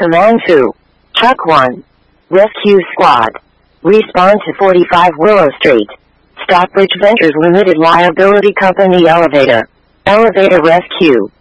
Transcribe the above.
Command to Chuck 1. Rescue Squad. Respond to 45 Willow Street. Stockbridge Ventures Limited Liability Company Elevator. Elevator Rescue.